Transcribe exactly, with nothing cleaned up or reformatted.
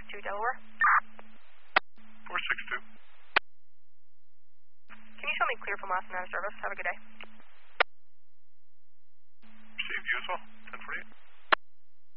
two, Delaware. four six two. Can you show me clear from last and out of service? Have a good day. Received, you as well. ten forty-eight.